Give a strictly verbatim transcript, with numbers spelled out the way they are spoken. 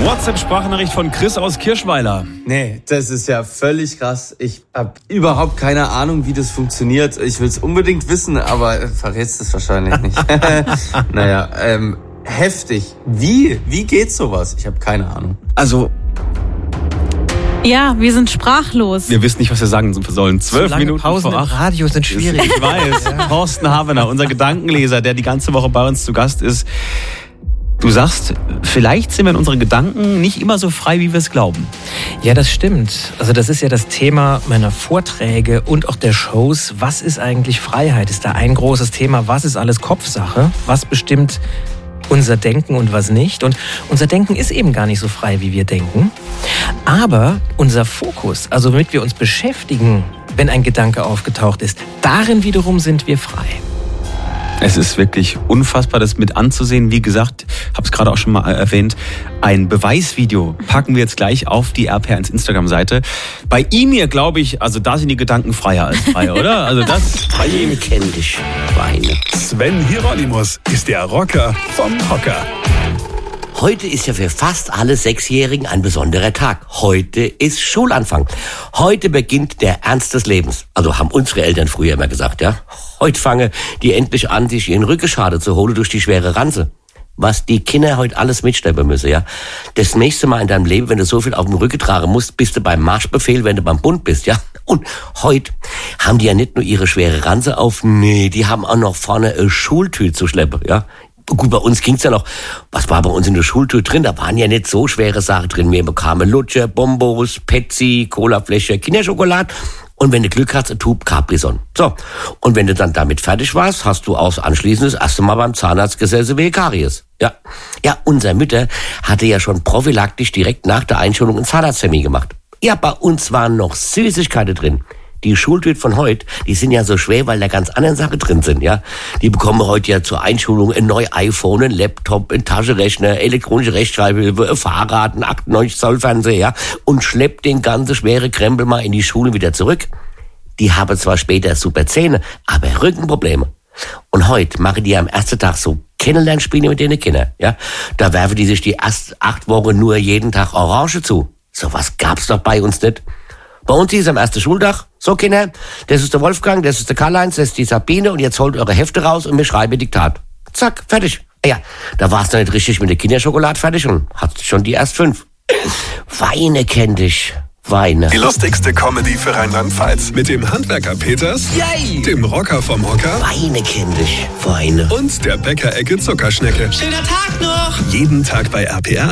WhatsApp-Sprachnachricht von Chris aus Kirschweiler. Nee, das ist ja völlig krass. Ich habe überhaupt keine Ahnung, wie das funktioniert. Ich will es unbedingt wissen, aber verrätst es wahrscheinlich nicht. Naja, ähm, heftig. Wie? Wie geht sowas? Ich habe keine Ahnung. Also... Ja, wir sind sprachlos. Wir wissen nicht, was wir sagen sollen. Zwölf so Minuten Pausen vor acht. im Radio sind schwierig. Ich weiß. Ja. Thorsten Havener, unser Gedankenleser, der die ganze Woche bei uns zu Gast ist. Du sagst, vielleicht sind wir in unseren Gedanken nicht immer so frei, wie wir es glauben. Ja, das stimmt. Also das ist ja das Thema meiner Vorträge und auch der Shows. Was ist eigentlich Freiheit? Ist da ein großes Thema. Was ist alles Kopfsache? Was bestimmt unser Denken und was nicht? Und unser Denken ist eben gar nicht so frei, wie wir denken. Aber unser Fokus, also womit wir uns beschäftigen, wenn ein Gedanke aufgetaucht ist, darin wiederum sind wir frei. Es ist wirklich unfassbar, das mit anzusehen. Wie gesagt, habe es gerade auch schon mal erwähnt, ein Beweisvideo packen wir jetzt gleich auf die R P R eins Instagram-Seite. Bei ihm hier, glaube ich, also da sind die Gedanken freier als frei, oder? Also das bei ihm kenn dich, Weine. Sven Hieronymus ist der Rocker vom Hocker. Heute ist ja für fast alle Sechsjährigen ein besonderer Tag. Heute ist Schulanfang. Heute beginnt der Ernst des Lebens. Also haben unsere Eltern früher immer gesagt, ja. Heute fangen die endlich an, sich ihren Rückenschade zu holen durch die schwere Ranze. Was die Kinder heute alles mitschleppen müssen, ja. Das nächste Mal in deinem Leben, wenn du so viel auf dem Rücken tragen musst, bist du beim Marschbefehl, wenn du beim Bund bist, ja. Und heute haben die ja nicht nur ihre schwere Ranze auf, nee, die haben auch noch vorne eine Schultüte zu schleppen, ja. Gut, bei uns ging's ja noch. Was war bei uns in der Schultüte drin? Da waren ja nicht so schwere Sachen drin. Wir bekamen Lutscher, Bonbons, Pepsi, Colafläche, Kinderschokolade. Und wenn du Glück hast, ein Tube Capri-Sonne. So. Und wenn du dann damit fertig warst, hast du auch anschließend das erste Mal beim Zahnarzt gesessen wegen Karies. Ja. Ja, unser Mütter hatte ja schon prophylaktisch direkt nach der Einschulung einen Zahnarzttermin gemacht. Ja, bei uns waren noch Süßigkeiten drin. Die Schultüten von heute, die sind ja so schwer, weil da ganz andere Sachen drin sind, ja. Die bekommen heute ja zur Einschulung ein neues iPhone, ein Laptop, ein Taschenrechner, elektronische Rechtschreibhilfe, ein Fahrrad, ein achtundneunzig Zoll Fernseher, ja. Und schleppt den ganzen schwere Krempel mal in die Schule wieder zurück. Die haben zwar später super Zähne, aber Rückenprobleme. Und heute machen die am ersten Tag so Kennenlernspiele mit den Kindern, ja. Da werfen die sich die ersten acht Wochen nur jeden Tag Orange zu. Sowas gab's doch bei uns nicht. Bei uns ist am ersten Schultag, so Kinder, das ist der Wolfgang, das ist der Karl-Heinz, das ist die Sabine und jetzt holt eure Hefte raus und wir schreiben Diktat. Zack, fertig. Ja, da war's dann nicht richtig mit der Kinderschokolade fertig und hat schon die erst fünf. Weine kenn dich, Weine. Die lustigste Comedy für Rheinland-Pfalz mit dem Handwerker Peters, Yay. Dem Rocker vom Hocker Weine kenn dich, Weine. Und der Bäckerecke Zuckerschnecke. Schöner Tag noch! Jeden Tag bei R P R